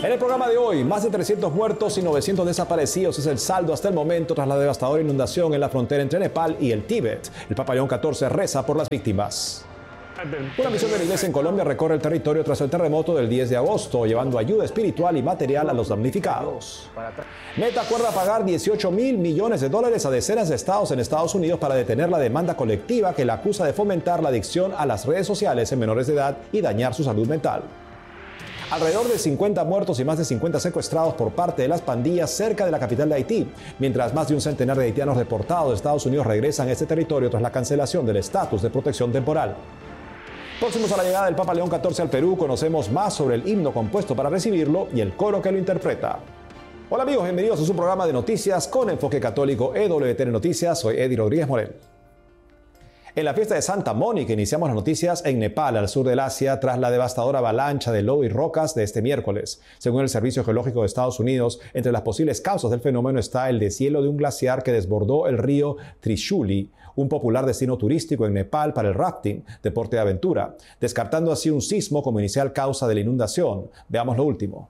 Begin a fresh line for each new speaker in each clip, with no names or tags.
En el programa de hoy, más de 300 muertos y 900 desaparecidos es el saldo hasta el momento tras la devastadora inundación en la frontera entre Nepal y el Tíbet. El Papa León XIV reza por las víctimas. Una misión de la Iglesia en Colombia recorre el territorio tras el terremoto del 10 de agosto, llevando ayuda espiritual y material a los damnificados. Meta acuerda pagar $18.000 millones a decenas de estados en Estados Unidos para detener la demanda colectiva que la acusa de fomentar la adicción a las redes sociales en menores de edad y dañar su salud mental. Alrededor de 50 muertos y más de 50 secuestrados por parte de las pandillas cerca de la capital de Haití, mientras más de un centenar de haitianos deportados de Estados Unidos regresan a este territorio tras la cancelación del estatus de protección temporal. Próximos a la llegada del Papa León XIV al Perú, conocemos más sobre el himno compuesto para recibirlo y el coro que lo interpreta. Hola amigos, bienvenidos a su programa de noticias con enfoque católico EWTN Noticias. Soy Eddie Rodríguez Morel. En la fiesta de Santa Mónica iniciamos las noticias en Nepal, al sur del Asia, tras la devastadora avalancha de lodo y rocas de este miércoles. Según el Servicio Geológico de Estados Unidos, entre las posibles causas del fenómeno está el deshielo de un glaciar que desbordó el río Trishuli, un popular destino turístico en Nepal para el rafting, deporte de aventura, descartando así un sismo como inicial causa de la inundación. Veamos lo último.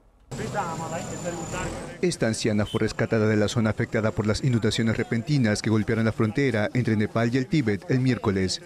Esta anciana fue rescatada de la zona afectada por las inundaciones repentinas que golpearon la frontera entre Nepal y el Tíbet el miércoles.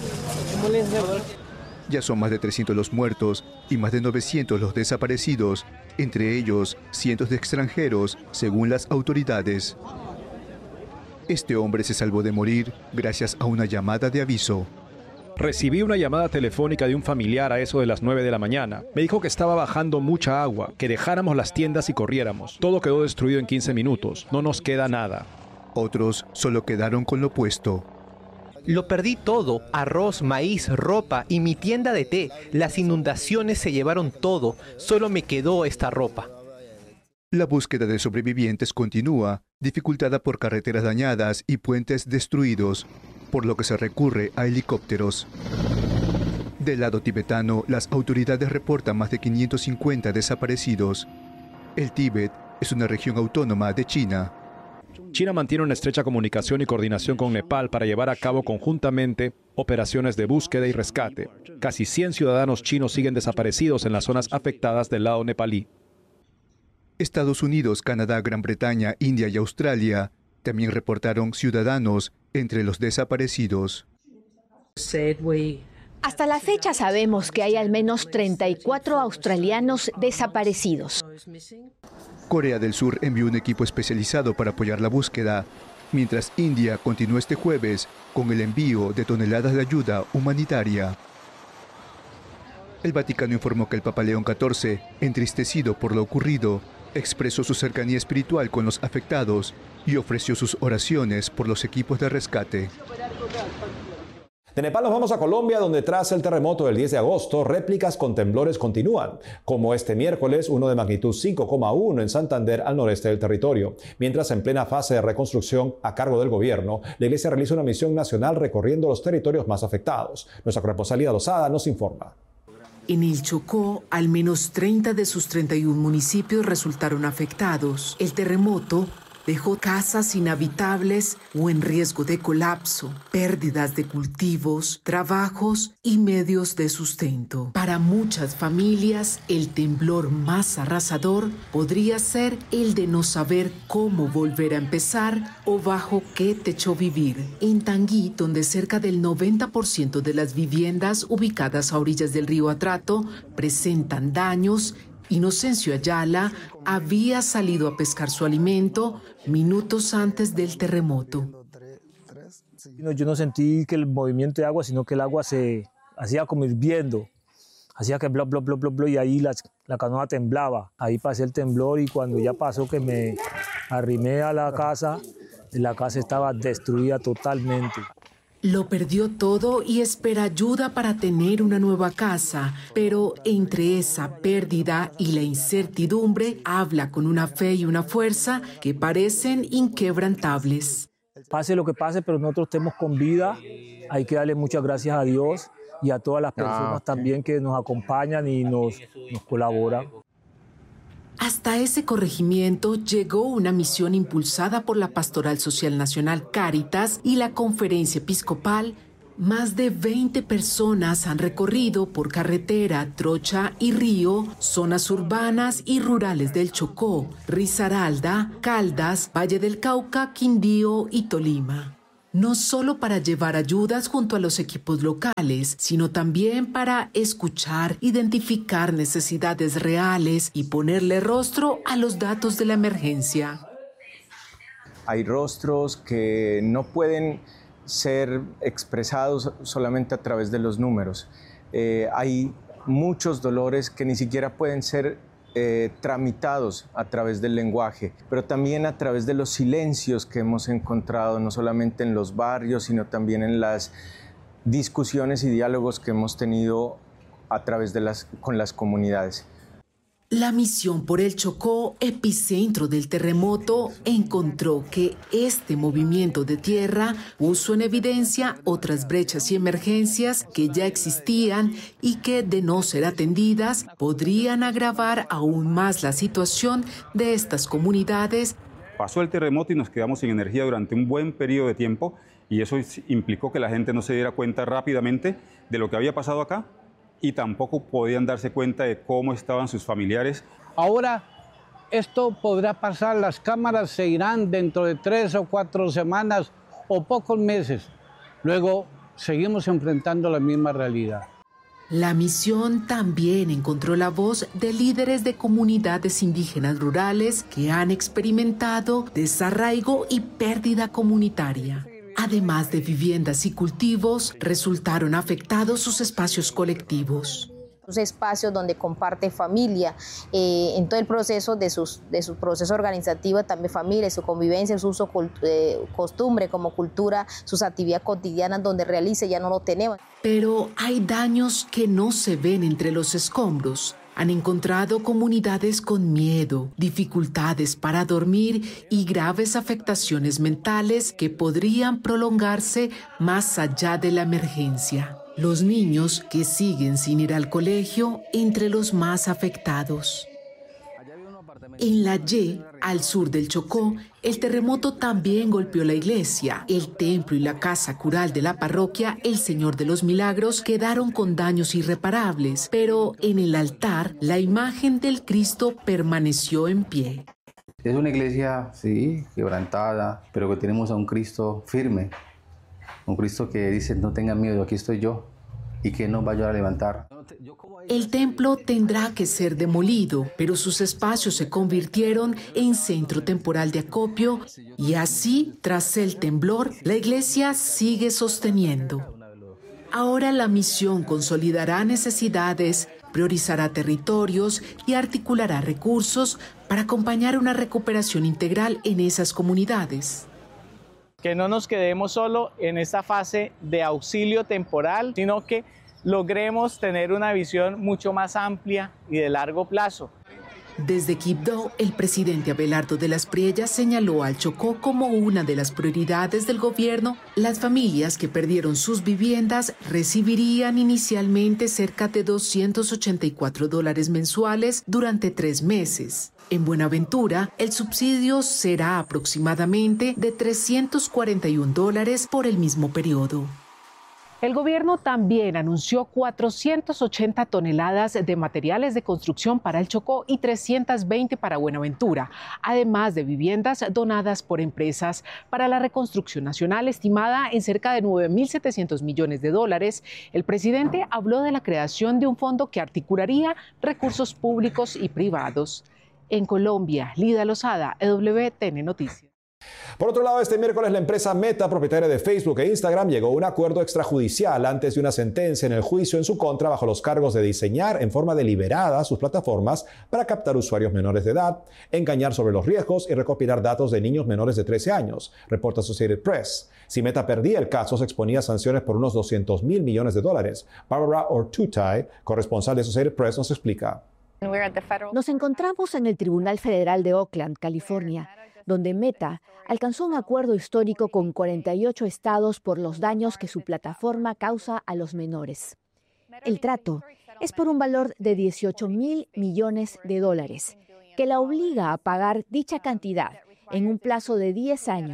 Ya son más de 300 los muertos y más de 900 los desaparecidos, entre ellos cientos de extranjeros, según las autoridades. Este hombre se salvó de morir gracias a una llamada de aviso.
Recibí una llamada telefónica de un familiar a eso de las 9 de la mañana. Me dijo que estaba bajando mucha agua, que dejáramos las tiendas y corriéramos. Todo quedó destruido en 15 minutos. No nos queda nada.
Otros solo quedaron con lo puesto.
Lo perdí todo, arroz, maíz, ropa y mi tienda de té. Las inundaciones se llevaron todo, solo me quedó esta ropa.
La búsqueda de sobrevivientes continúa, dificultada por carreteras dañadas y puentes destruidos, por lo que se recurre a helicópteros. Del lado tibetano, las autoridades reportan más de 550 desaparecidos. El Tíbet es una región autónoma de China.
China mantiene una estrecha comunicación y coordinación con Nepal para llevar a cabo conjuntamente operaciones de búsqueda y rescate. Casi 100 ciudadanos chinos siguen desaparecidos en las zonas afectadas del lado nepalí.
Estados Unidos, Canadá, Gran Bretaña, India y Australia también reportaron ciudadanos entre los desaparecidos.
Hasta la fecha sabemos que hay al menos 34 australianos desaparecidos.
Corea del Sur envió un equipo especializado para apoyar la búsqueda, mientras India continuó este jueves con el envío de toneladas de ayuda humanitaria. El Vaticano informó que el Papa León XIV, entristecido por lo ocurrido, expresó su cercanía espiritual con los afectados y ofreció sus oraciones por los equipos de rescate.
De Nepal nos vamos a Colombia, donde tras el terremoto del 10 de agosto, réplicas con temblores continúan, como este miércoles, uno de magnitud 5,1 en Santander, al noreste del territorio. Mientras, en plena fase de reconstrucción a cargo del gobierno, la Iglesia realiza una misión nacional recorriendo los territorios más afectados. Nuestra corresponsal Lida Lozada nos informa.
En el Chocó, al menos 30 de sus 31 municipios resultaron afectados. El terremoto dejó casas inhabitables o en riesgo de colapso, pérdidas de cultivos, trabajos y medios de sustento. Para muchas familias, el temblor más arrasador podría ser el de no saber cómo volver a empezar o bajo qué techo vivir. En Tanguy, donde cerca del 90% de las viviendas ubicadas a orillas del río Atrato presentan daños, Inocencio Ayala había salido a pescar su alimento minutos antes del terremoto.
Yo no sentí que el movimiento de agua, sino que el agua se hacía como hirviendo. Hacía que blop, blop, blop, blop, blop, y ahí la canoa temblaba. Ahí pasé el temblor y cuando ya pasó que me arrimé a la casa estaba destruida totalmente.
Lo perdió todo y espera ayuda para tener una nueva casa, pero entre esa pérdida y la incertidumbre habla con una fe y una fuerza que parecen inquebrantables.
Pase lo que pase, pero nosotros estemos con vida, hay que darle muchas gracias a Dios y a todas las personas también que nos acompañan y nos colaboran.
Hasta ese corregimiento llegó una misión impulsada por la Pastoral Social Nacional Cáritas y la Conferencia Episcopal Más de 20 personas han recorrido por carretera, trocha y río, zonas urbanas y rurales del Chocó, Risaralda, Caldas, Valle del Cauca, Quindío y Tolima. No solo para llevar ayudas junto a los equipos locales, sino también para escuchar, identificar necesidades reales y ponerle rostro a los datos de la emergencia.
Hay rostros que no pueden ser expresados solamente a través de los números. Hay muchos dolores que ni siquiera pueden ser tramitados a través del lenguaje, pero también a través de los silencios que hemos encontrado, no solamente en los barrios, sino también en las discusiones y diálogos que hemos tenido a través de con las comunidades.
La misión por el Chocó, epicentro del terremoto, encontró que este movimiento de tierra puso en evidencia otras brechas y emergencias que ya existían y que, de no ser atendidas, podrían agravar aún más la situación de estas comunidades.
Pasó el terremoto y nos quedamos sin energía durante un buen periodo de tiempo y eso implicó que la gente no se diera cuenta rápidamente de lo que había pasado acá y tampoco podían darse cuenta de cómo estaban sus familiares.
Ahora esto podrá pasar, las cámaras se irán dentro de 3 o 4 semanas o pocos meses. Luego seguimos enfrentando la misma realidad.
La misión también encontró la voz de líderes de comunidades indígenas rurales que han experimentado desarraigo y pérdida comunitaria. Además de viviendas y cultivos, resultaron afectados sus espacios colectivos.
Espacios donde comparte familia, en todo el proceso de su proceso organizativo, también familia, su convivencia, su uso, costumbre como cultura, sus actividades cotidianas donde realice, ya no lo tenemos.
Pero hay daños que no se ven entre los escombros. Han encontrado comunidades con miedo, dificultades para dormir y graves afectaciones mentales que podrían prolongarse más allá de la emergencia. Los niños que siguen sin ir al colegio entre los más afectados. En la Y, al sur del Chocó, el terremoto también golpeó la iglesia. El templo y la casa cural de la parroquia El Señor de los Milagros quedaron con daños irreparables, pero en el altar la imagen del Cristo permaneció en pie.
Es una iglesia, sí, quebrantada, pero que tenemos a un Cristo firme, un Cristo que dice, no tengan miedo, aquí estoy yo, y que nos va a ayudar a levantar.
El templo tendrá que ser demolido, pero sus espacios se convirtieron en centro temporal de acopio y así, tras el temblor, la iglesia sigue sosteniendo. Ahora la misión consolidará necesidades, priorizará territorios y articulará recursos para acompañar una recuperación integral en esas comunidades.
Que no nos quedemos solo en esta fase de auxilio temporal, sino que logremos tener una visión mucho más amplia y de largo plazo.
Desde Quibdó, el presidente Abelardo de las Priellas señaló al Chocó como una de las prioridades del gobierno. Las familias que perdieron sus viviendas recibirían inicialmente cerca de $284 mensuales durante 3 meses. En Buenaventura, el subsidio será aproximadamente de $341 por el mismo periodo.
El gobierno también anunció 480 toneladas de materiales de construcción para el Chocó y 320 para Buenaventura, además de viviendas donadas por empresas para la reconstrucción nacional estimada en cerca de $9.700 millones. El presidente habló de la creación de un fondo que articularía recursos públicos y privados. En Colombia, Lida Lozada, EWTN Noticias.
Por otro lado, este miércoles la empresa Meta, propietaria de Facebook e Instagram, llegó a un acuerdo extrajudicial antes de una sentencia en el juicio en su contra bajo los cargos de diseñar en forma deliberada sus plataformas para captar usuarios menores de edad, engañar sobre los riesgos y recopilar datos de niños menores de 13 años, reporta Associated Press. Si Meta perdía el caso, se exponía a sanciones por unos $200 mil millones. Barbara Ortutay, corresponsal de Associated Press, nos explica.
Nos encontramos en el Tribunal Federal de Oakland, California, donde Meta alcanzó un acuerdo histórico con 48 estados por los daños que su plataforma causa a los menores. El trato es por un valor de $18 millones, que la obliga a pagar dicha cantidad en un plazo de 10 años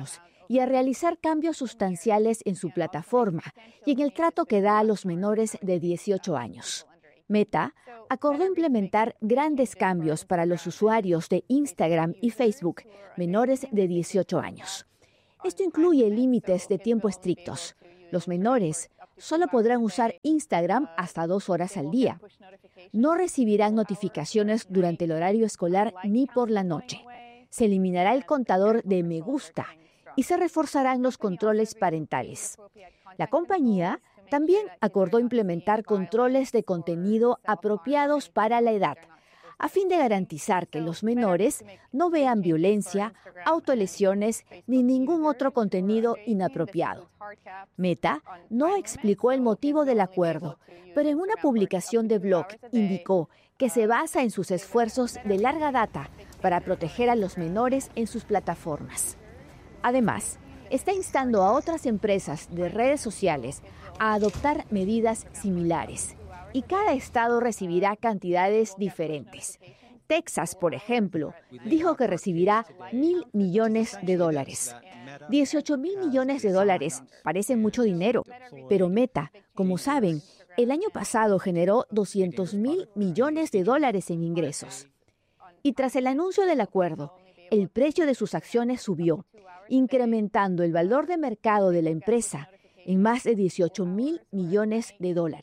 y a realizar cambios sustanciales en su plataforma y en el trato que da a los menores de 18 años. Meta acordó implementar grandes cambios para los usuarios de Instagram y Facebook menores de 18 años. Esto incluye límites de tiempo estrictos. Los menores solo podrán usar Instagram hasta 2 horas al día. No recibirán notificaciones durante el horario escolar ni por la noche. Se eliminará el contador de me gusta y se reforzarán los controles parentales. La compañía también acordó implementar controles de contenido apropiados para la edad, a fin de garantizar que los menores no vean violencia, autolesiones ni ningún otro contenido inapropiado. Meta no explicó el motivo del acuerdo, pero en una publicación de blog indicó que se basa en sus esfuerzos de larga data para proteger a los menores en sus plataformas. Además, está instando a otras empresas de redes sociales a adoptar medidas similares, y cada estado recibirá cantidades diferentes. Texas, por ejemplo, dijo que recibirá $1.000 millones. $18.000 millones parece mucho dinero, pero Meta, como saben, el año pasado generó $200.000 millones en ingresos. Y tras el anuncio del acuerdo, el precio de sus acciones subió, incrementando el valor de mercado de la empresa en más de $18.000 millones.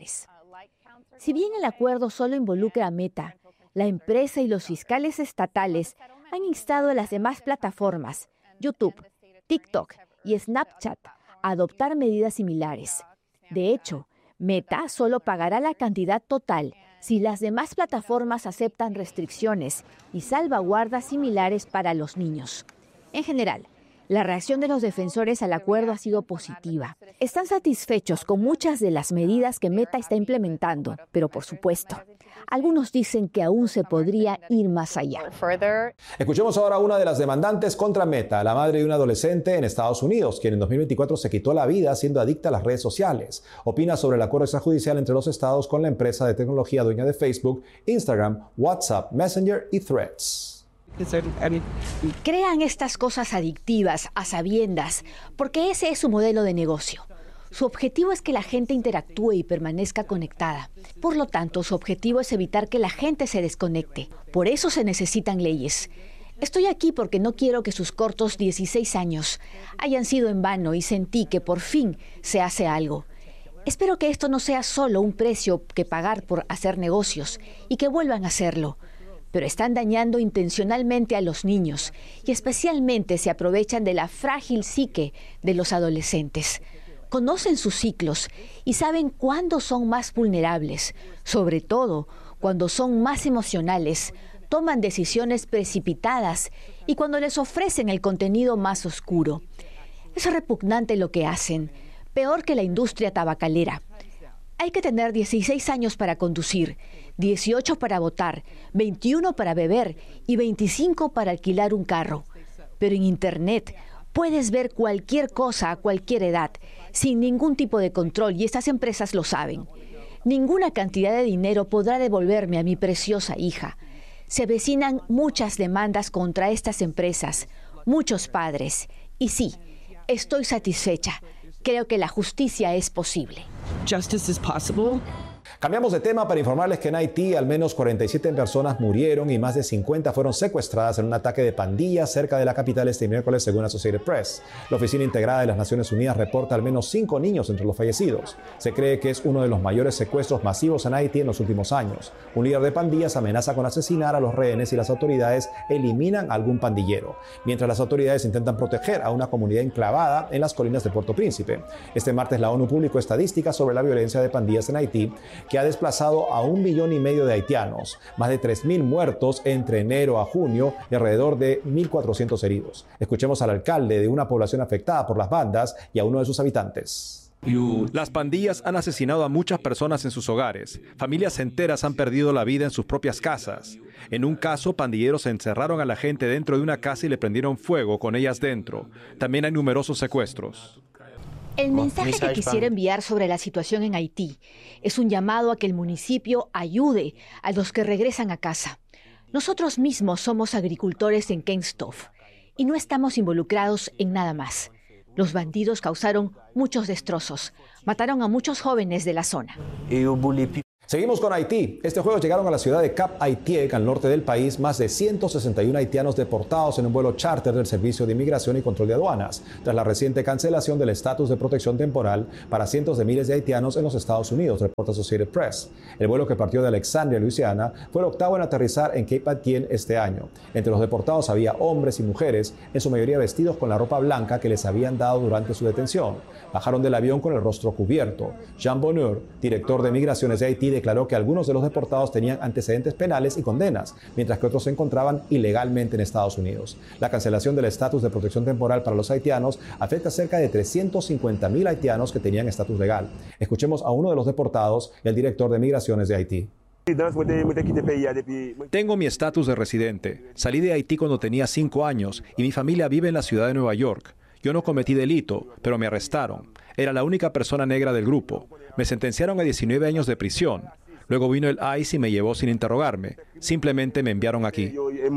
Si bien el acuerdo solo involucra a Meta, la empresa y los fiscales estatales han instado a las demás plataformas, YouTube, TikTok y Snapchat, a adoptar medidas similares. De hecho, Meta solo pagará la cantidad total si las demás plataformas aceptan restricciones y salvaguardas similares para los niños. En general, la reacción de los defensores al acuerdo ha sido positiva. Están satisfechos con muchas de las medidas que Meta está implementando, pero por supuesto, algunos dicen que aún se podría ir más allá.
Escuchemos ahora a una de las demandantes contra Meta, la madre de un adolescente en Estados Unidos, quien en 2024 se quitó la vida siendo adicta a las redes sociales. Opina sobre el acuerdo extrajudicial entre los estados con la empresa de tecnología dueña de Facebook, Instagram, WhatsApp, Messenger y Threads.
Crean estas cosas adictivas a sabiendas, porque ese es su modelo de negocio. Su objetivo es que la gente interactúe y permanezca conectada. Por lo tanto, su objetivo es evitar que la gente se desconecte. Por eso se necesitan leyes. Estoy aquí porque no quiero que sus cortos 16 años hayan sido en vano y sentí que por fin se hace algo. Espero que esto no sea solo un precio que pagar por hacer negocios y que vuelvan a hacerlo. Pero están dañando intencionalmente a los niños y especialmente se aprovechan de la frágil psique de los adolescentes. Conocen sus ciclos y saben cuándo son más vulnerables, sobre todo cuando son más emocionales, toman decisiones precipitadas y cuando les ofrecen el contenido más oscuro. Es repugnante lo que hacen, peor que la industria tabacalera. Hay que tener 16 años para conducir, 18 para votar, 21 para beber y 25 para alquilar un carro. Pero en Internet puedes ver cualquier cosa a cualquier edad, sin ningún tipo de control, y estas empresas lo saben. Ninguna cantidad de dinero podrá devolverme a mi preciosa hija. Se avecinan muchas demandas contra estas empresas, muchos padres. Y sí, estoy satisfecha. Creo que la justicia es posible.
Justice is possible.
Cambiamos de tema para informarles que en Haití al menos 47 personas murieron y más de 50 fueron secuestradas en un ataque de pandillas cerca de la capital este miércoles, según Associated Press. La Oficina Integrada de las Naciones Unidas reporta al menos 5 niños entre los fallecidos. Se cree que es uno de los mayores secuestros masivos en Haití en los últimos años. Un líder de pandillas amenaza con asesinar a los rehenes y las autoridades eliminan a algún pandillero, mientras las autoridades intentan proteger a una comunidad enclavada en las colinas de Puerto Príncipe. Este martes la ONU publicó estadísticas sobre la violencia de pandillas en Haití, que ha desplazado a 1,5 millones de haitianos, más de 3.000 muertos entre enero a junio y alrededor de 1.400 heridos. Escuchemos al alcalde de una población afectada por las bandas y a uno de sus habitantes.
Las pandillas han asesinado a muchas personas en sus hogares. Familias enteras han perdido la vida en sus propias casas. En un caso, pandilleros encerraron a la gente dentro de una casa y le prendieron fuego con ellas dentro. También hay numerosos secuestros.
El mensaje que quisiera enviar sobre la situación en Haití es un llamado a que el municipio ayude a los que regresan a casa. Nosotros mismos somos agricultores en Kenstove y no estamos involucrados en nada más. Los bandidos causaron muchos destrozos. Mataron a muchos jóvenes de la zona.
Seguimos con Haití. Este jueves llegaron a la ciudad de Cap Haïtiek, al norte del país, más de 161 haitianos deportados en un vuelo charter del Servicio de Inmigración y Control de Aduanas, tras la reciente cancelación del estatus de protección temporal para cientos de miles de haitianos en los Estados Unidos, reporta Associated Press. El vuelo, que partió de Alexandria, Luisiana, fue el octavo en aterrizar en Cape Haïtien este año. Entre los deportados había hombres y mujeres, en su mayoría vestidos con la ropa blanca que les habían dado durante su detención. Bajaron del avión con el rostro cubierto. Jean Bonheur, director de Migraciones de Haití, declaró que algunos de los deportados tenían antecedentes penales y condenas, mientras que otros se encontraban ilegalmente en Estados Unidos. La cancelación del estatus de protección temporal para los haitianos afecta a cerca de 350,000 haitianos que tenían estatus legal. Escuchemos a uno de los deportados y al director de Migraciones de Haití.
Tengo mi estatus de residente. Salí de Haití cuando tenía 5 años y mi familia vive en la ciudad de Nueva York. Yo no cometí delito, pero me arrestaron. Era la única persona negra del grupo. Me sentenciaron a 19 años de prisión. Luego vino el ICE y me llevó sin interrogarme. Simplemente me enviaron aquí.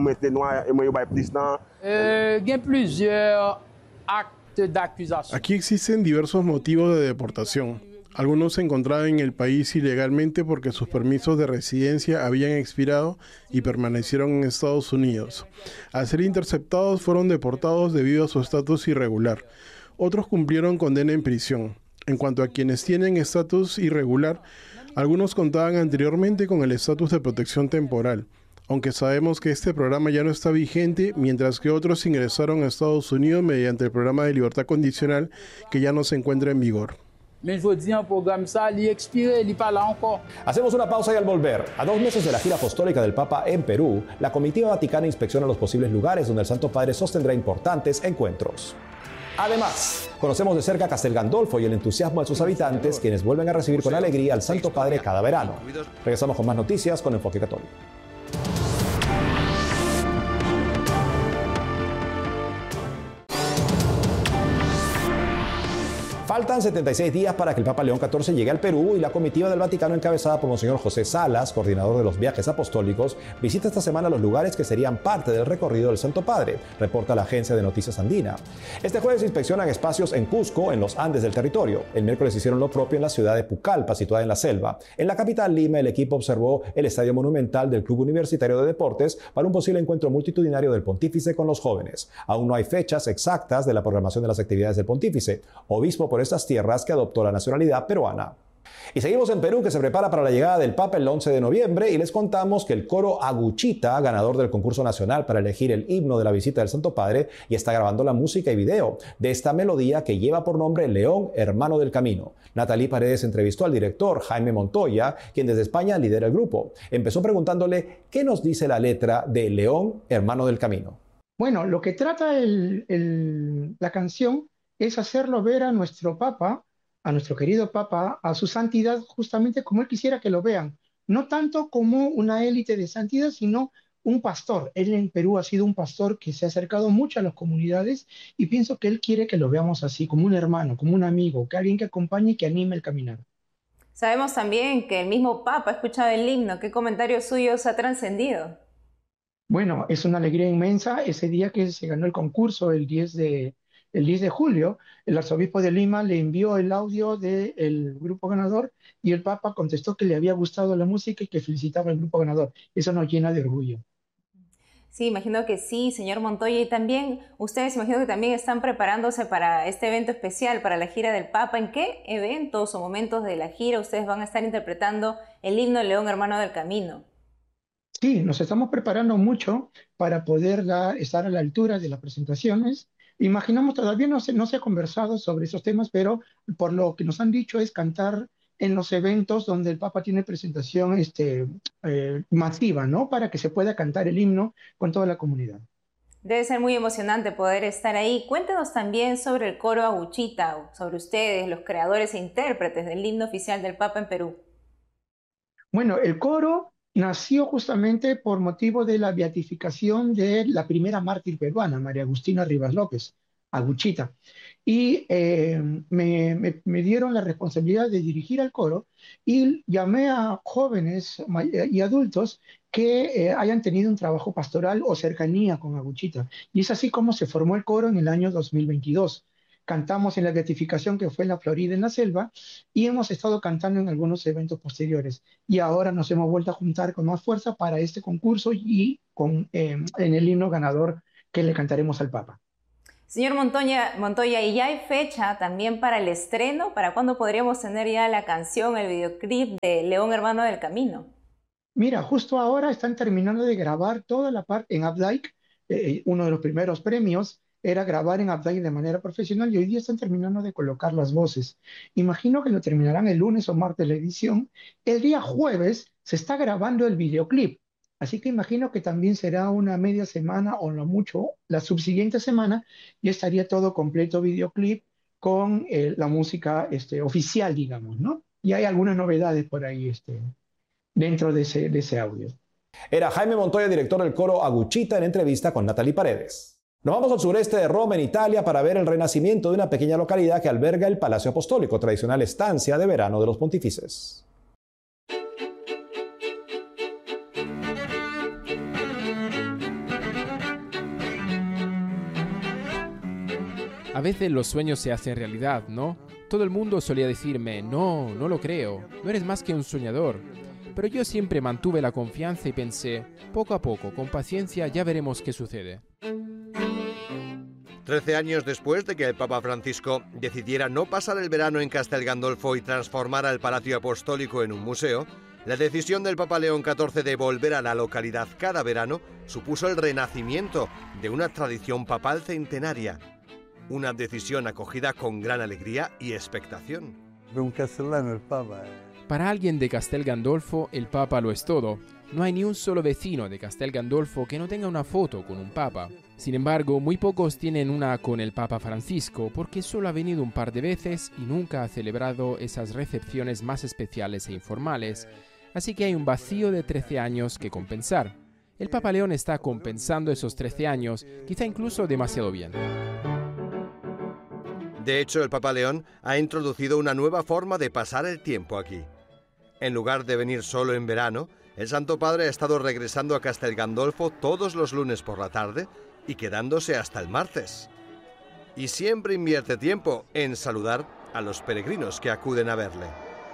Aquí existen diversos motivos de deportación. Algunos se encontraban en el país ilegalmente porque sus permisos de residencia habían expirado y permanecieron en Estados Unidos. Al ser interceptados, fueron deportados debido a su estatus irregular. Otros cumplieron condena en prisión. En cuanto a quienes tienen estatus irregular, algunos contaban anteriormente con el estatus de protección temporal, aunque sabemos que este programa ya no está vigente, mientras que otros ingresaron a Estados Unidos mediante el programa de libertad condicional, que ya no se encuentra en vigor.
Hacemos una pausa y al volver, a 2 meses de la gira apostólica del Papa en Perú, la comitiva vaticana inspecciona los posibles lugares donde el Santo Padre sostendrá importantes encuentros. Además, conocemos de cerca Castel Gandolfo y el entusiasmo de sus habitantes, quienes vuelven a recibir con alegría al Santo Padre cada verano. Regresamos con más noticias con Enfoque Católico. Faltan 76 días para que el Papa León XIV llegue al Perú y la comitiva del Vaticano, encabezada por Monseñor José Salas, coordinador de los viajes apostólicos, visita esta semana los lugares que serían parte del recorrido del Santo Padre, reporta la agencia de noticias andina. Este jueves inspeccionan espacios en Cusco, en los Andes del territorio. El miércoles hicieron lo propio en la ciudad de Pucallpa, situada en la selva. En la capital, Lima, el equipo observó el estadio monumental del Club Universitario de Deportes para un posible encuentro multitudinario del pontífice con los jóvenes. Aún no hay fechas exactas de la programación de las actividades del pontífice, obispo por estas tierras que adoptó la nacionalidad peruana. Y seguimos en Perú, que se prepara para la llegada del Papa el 11 de noviembre, y les contamos que el coro Aguchita, ganador del concurso nacional para elegir el himno de la visita del Santo Padre, y está grabando la música y video de esta melodía que lleva por nombre León, hermano del camino. Natalie Paredes entrevistó al director Jaime Montoya, quien desde España lidera el grupo. Empezó preguntándole qué nos dice la letra de León, hermano del camino.
Bueno, lo que trata la canción es hacerlo ver a nuestro Papa, a nuestro querido Papa, a su santidad, justamente como él quisiera que lo vean. No tanto como una élite de santidad, sino un pastor. Él en Perú ha sido un pastor que se ha acercado mucho a las comunidades, y pienso que él quiere que lo veamos así, como un hermano, como un amigo, que alguien que acompañe y que anime el caminar.
Sabemos también que el mismo Papa ha escuchado el himno. ¿Qué comentarios suyos ha trascendido?
Bueno, es una alegría inmensa. Ese día que se ganó el concurso, el 10 de julio, el arzobispo de Lima le envió el audio del grupo ganador, y el Papa contestó que le había gustado la música y que felicitaba al grupo ganador. Eso nos llena de orgullo.
Sí, imagino que sí, señor Montoya. Y también ustedes, imagino que también están preparándose para este evento especial, para la gira del Papa. ¿En qué eventos o momentos de la gira ustedes van a estar interpretando el himno León, hermano del camino?
Sí, nos estamos preparando mucho para poder estar a la altura de las presentaciones. Imaginamos, todavía no se ha conversado sobre esos temas, pero por lo que nos han dicho es cantar en los eventos donde el Papa tiene presentación masiva, ¿no? Para que se pueda cantar el himno con toda la comunidad.
Debe ser muy emocionante poder estar ahí. Cuéntenos también sobre el coro Aguchita, sobre ustedes, los creadores e intérpretes del himno oficial del Papa en Perú.
Bueno, el coro nació justamente por motivo de la beatificación de la primera mártir peruana, María Agustina Rivas López, Aguchita. Y me dieron la responsabilidad de dirigir al coro, y llamé a jóvenes y adultos que hayan tenido un trabajo pastoral o cercanía con Aguchita. Y es así como se formó el coro en el año 2022. cantamos en la beatificación que fue en la Florida, en la selva, y hemos estado cantando en algunos eventos posteriores. Y ahora nos hemos vuelto a juntar con más fuerza para este concurso y en el himno ganador que le cantaremos al Papa.
Señor Montoya, ¿y ya hay fecha también para el estreno? ¿Para cuándo podríamos tener ya la canción, el videoclip de León Hermano del Camino?
Mira, justo ahora están terminando de grabar toda la parte en Updike. Uno de los primeros premios era grabar en Updike de manera profesional y hoy día están terminando de colocar las voces. Imagino que lo terminarán el lunes o martes la edición. El día jueves se está grabando el videoclip. Así que imagino que también será una media semana o no mucho, la subsiguiente semana ya estaría todo completo videoclip con la música oficial, digamos, ¿no? Y hay algunas novedades por ahí dentro de ese audio.
Era Jaime Montoya, director del coro Aguchita, en entrevista con Natalie Paredes. Nos vamos al sureste de Roma, en Italia, para ver el renacimiento de una pequeña localidad que alberga el Palacio Apostólico, tradicional estancia de verano de los pontífices.
A veces los sueños se hacen realidad, ¿no? Todo el mundo solía decirme, no lo creo, no eres más que un soñador. Pero yo siempre mantuve la confianza y pensé, poco a poco, con paciencia, ya veremos qué sucede.
13 años después de que el Papa Francisco decidiera no pasar el verano en Castel Gandolfo y transformar el Palacio Apostólico en un museo, la decisión del Papa León XIV de volver a la localidad cada verano supuso el renacimiento de una tradición papal centenaria. Una decisión acogida con gran alegría y expectación.
Un castellano el Papa.
Para alguien de Castel Gandolfo, el Papa lo es todo. No hay ni un solo vecino de Castel Gandolfo que no tenga una foto con un Papa. Sin embargo, muy pocos tienen una con el Papa Francisco, porque solo ha venido un par de veces y nunca ha celebrado esas recepciones más especiales e informales. Así que hay un vacío de 13 años que compensar. El Papa León está compensando esos 13 años, quizá incluso demasiado bien.
De hecho, el Papa León ha introducido una nueva forma de pasar el tiempo aquí. En lugar de venir solo en verano, el Santo Padre ha estado regresando a Castel Gandolfo todos los lunes por la tarde y quedándose hasta el martes. Y siempre invierte tiempo en saludar a los peregrinos que acuden a verle.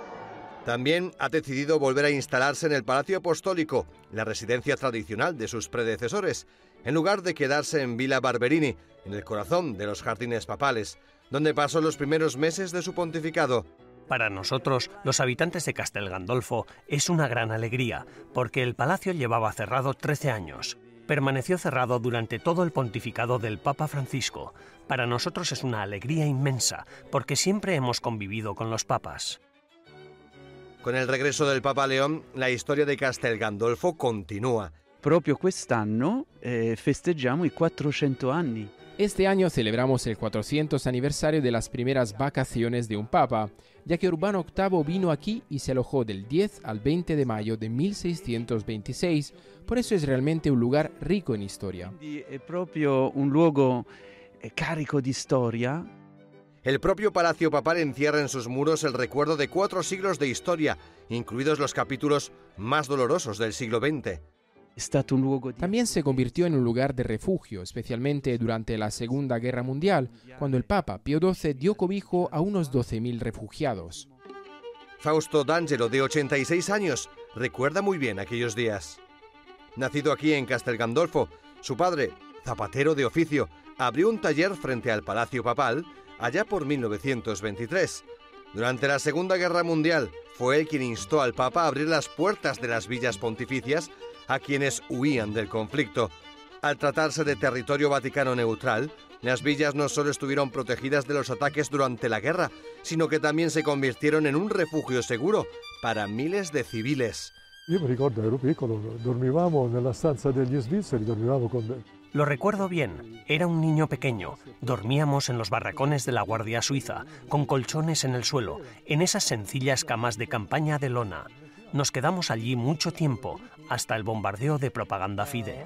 También ha decidido volver a instalarse en el Palacio Apostólico, la residencia tradicional de sus predecesores, en lugar de quedarse en Villa Barberini, en el corazón de los jardines papales, donde pasó los primeros meses de su pontificado.
Para nosotros, los habitantes de Castel Gandolfo, es una gran alegría, porque el palacio llevaba cerrado 13 años. Permaneció cerrado durante todo el pontificado del Papa Francisco. Para nosotros es una alegría inmensa, porque siempre hemos convivido con los papas.
Con el regreso del Papa León, la historia de Castel Gandolfo continúa.
Proprio quest'anno festeggiamo i 400 anni.
Este año celebramos el 400 aniversario de las primeras vacaciones de un papa, ya que Urbano VIII vino aquí y se alojó del 10 al 20 de mayo de 1626, por eso es realmente un lugar rico en historia.
Es proprio un luogo carico di storia.
El propio Palacio Papal encierra en sus muros el recuerdo de 4 siglos de historia, incluidos los capítulos más dolorosos del siglo XX.
También se convirtió en un lugar de refugio, especialmente durante la Segunda Guerra Mundial, cuando el Papa Pío XII dio cobijo a unos 12.000 refugiados.
Fausto D'Angelo, de 86 años, recuerda muy bien aquellos días. Nacido aquí en Castel Gandolfo, su padre, zapatero de oficio, abrió un taller frente al Palacio Papal allá por 1923. Durante la Segunda Guerra Mundial, fue él quien instó al Papa a abrir las puertas de las villas pontificias a quienes huían del conflicto. Al tratarse de territorio vaticano neutral, las villas no solo estuvieron protegidas de los ataques durante la guerra, sino que también se convirtieron en un refugio seguro para miles de civiles.
Yo me recuerdo, ero piccolo, dormivamo nella stanza degli svizzeri, dormivamo con...
Lo recuerdo bien, era un niño pequeño, dormíamos en los barracones de la Guardia Suiza, con colchones en el suelo, en esas sencillas camas de campaña de lona. Nos quedamos allí mucho tiempo, hasta el bombardeo de Propaganda Fide.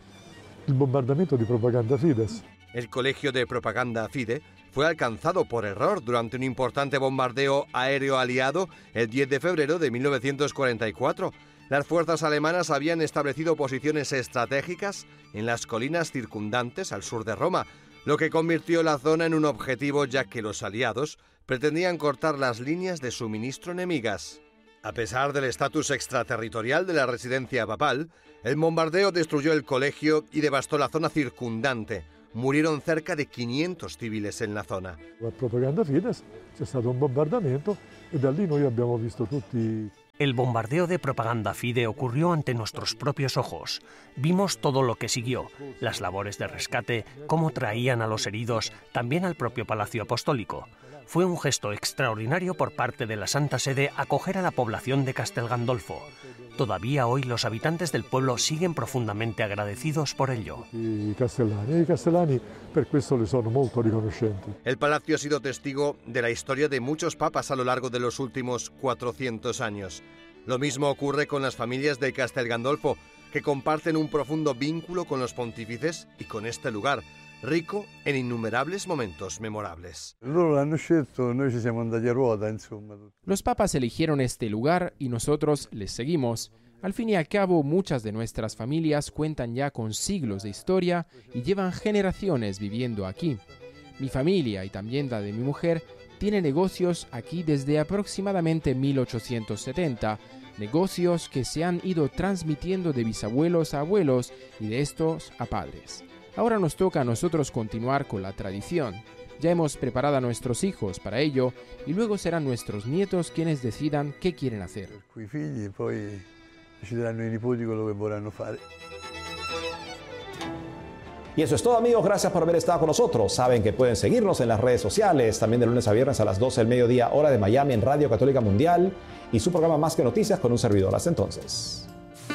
El bombardamiento de Propaganda Fides.
El colegio de Propaganda Fide fue alcanzado por error durante un importante bombardeo aéreo aliado el 10 de febrero de 1944. Las fuerzas alemanas habían establecido posiciones estratégicas en las colinas circundantes al sur de Roma, lo que convirtió la zona en un objetivo ya que los aliados pretendían cortar las líneas de suministro enemigas. A pesar del estatus extraterritorial de la residencia papal, el bombardeo destruyó el colegio y devastó la zona circundante. Murieron cerca de 500 civiles en la zona.
La propaganda Fides, c'è stato un bombardamento e da lì noi abbiamo visto tutti.
El bombardeo de propaganda Fide ocurrió ante nuestros propios ojos. Vimos todo lo que siguió, las labores de rescate, cómo traían a los heridos, también al propio Palacio Apostólico. Fue un gesto extraordinario por parte de la Santa Sede acoger a la población de Castel Gandolfo. Todavía hoy los habitantes del pueblo siguen profundamente agradecidos por ello.
I castellani per questo le sono molto riconoscenti.
El palacio ha sido testigo de la historia de muchos papas a lo largo de los últimos 400 años. Lo mismo ocurre con las familias de Castel Gandolfo, que comparten un profundo vínculo con los pontífices y con este lugar, rico en innumerables momentos memorables.
Los papas eligieron este lugar y nosotros les seguimos. Al fin y al cabo, muchas de nuestras familias cuentan ya con siglos de historia y llevan generaciones viviendo aquí. Mi familia y también la de mi mujer tiene negocios aquí desde aproximadamente 1870, negocios que se han ido transmitiendo de bisabuelos a abuelos y de estos a padres. Ahora nos toca a nosotros continuar con la tradición. Ya hemos preparado a nuestros hijos para ello y luego serán nuestros nietos quienes decidan qué quieren hacer.
Y eso es todo, amigos. Gracias por haber estado con nosotros. Saben que pueden seguirnos en las redes sociales, también de lunes a viernes a las 12 del mediodía, hora de Miami, en Radio Católica Mundial, y su programa Más que Noticias con un servidor. Hasta entonces.